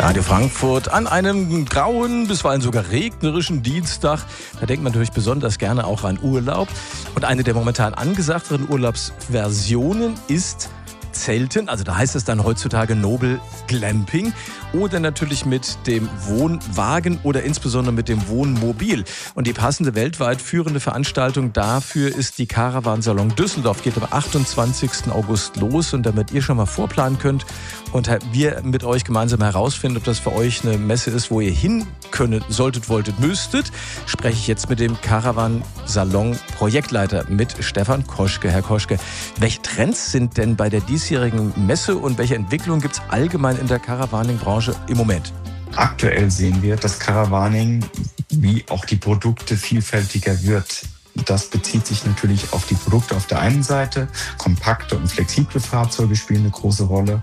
Radio Frankfurt an einem grauen, bisweilen sogar regnerischen Dienstag. Da denkt man natürlich besonders gerne auch an Urlaub. Und eine der momentan angesagteren Urlaubsversionen ist Zelten. Also da heißt es dann heutzutage Nobel Glamping. Oder natürlich mit dem Wohnwagen oder insbesondere mit dem Wohnmobil. Und die passende weltweit führende Veranstaltung dafür ist die Caravan Salon Düsseldorf. Geht am 28. August los. Und damit ihr schon mal vorplanen könnt und wir mit euch gemeinsam herausfinden, ob das für euch eine Messe ist, wo ihr hin können, solltet, wolltet, müsstet, spreche ich jetzt mit dem Caravan Salon Projektleiter, mit Stefan Koschke. Herr Koschke, welche Trends sind denn bei der diesjährigen Messe und welche Entwicklungen gibt es allgemein in der Caravaning-Branche im Moment? Aktuell sehen wir, dass Caravaning wie auch die Produkte vielfältiger wird. Das bezieht sich natürlich auf die Produkte auf der einen Seite. Kompakte und flexible Fahrzeuge spielen eine große Rolle.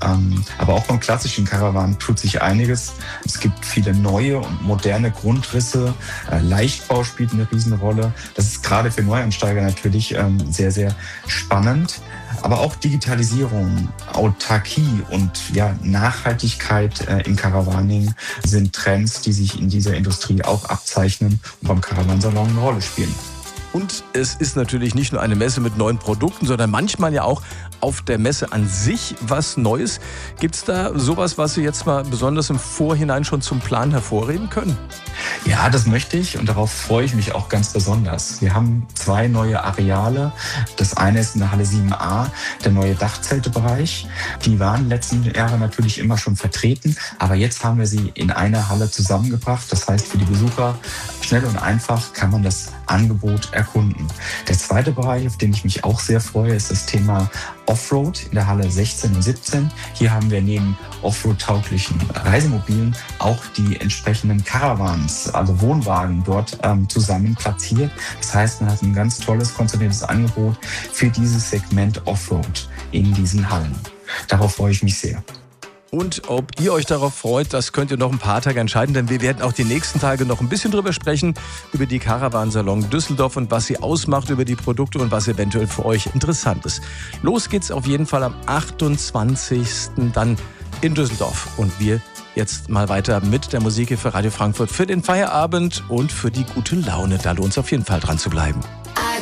Aber auch beim klassischen Caravan tut sich einiges. Es gibt viele neue und moderne Grundrisse. Leichtbau spielt eine Riesenrolle. Das ist gerade für Neueinsteiger natürlich sehr, sehr spannend. Aber auch Digitalisierung, Autarkie und Nachhaltigkeit im Caravaning sind Trends, die sich in dieser Industrie auch abzeichnen und beim Caravansalon eine Rolle spielen. Und es ist natürlich nicht nur eine Messe mit neuen Produkten, sondern manchmal ja auch auf der Messe an sich was Neues. Gibt es da sowas, was Sie jetzt mal besonders im Vorhinein schon zum Plan hervorheben können? Ja, das möchte ich und darauf freue ich mich auch ganz besonders. Wir haben 2 neue Areale. Das eine ist in der Halle 7a, der neue Dachzeltebereich. Die waren letzten Jahre natürlich immer schon vertreten, aber jetzt haben wir sie in einer Halle zusammengebracht. Das heißt, für die Besucher schnell und einfach kann man das Angebot erkunden. Der zweite Bereich, auf den ich mich auch sehr freue, ist das Thema Offroad in der Halle 16 und 17. Hier haben wir neben Offroad-tauglichen Reisemobilen auch die entsprechenden Caravans, also Wohnwagen dort zusammen platziert. Das heißt, man hat ein ganz tolles, konzentriertes Angebot für dieses Segment Offroad in diesen Hallen. Darauf freue ich mich sehr. Und ob ihr euch darauf freut, das könnt ihr noch ein paar Tage entscheiden, denn wir werden auch die nächsten Tage noch ein bisschen drüber sprechen, über die Caravan Salon Düsseldorf und was sie ausmacht, über die Produkte und was eventuell für euch interessant ist. Los geht's auf jeden Fall am 28. dann in Düsseldorf. Und wir jetzt mal weiter mit der Musik hier für Radio Frankfurt, für den Feierabend und für die gute Laune. Da lohnt es auf jeden Fall dran zu bleiben.